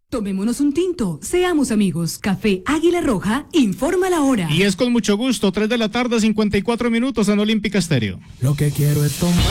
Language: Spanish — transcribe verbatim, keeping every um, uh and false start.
Tomémonos un tinto, seamos amigos. Café Águila Roja, informa la hora. Y es con mucho gusto, tres de la tarde, cincuenta y cuatro minutos en Olímpica Estéreo. Lo que quiero es tomar.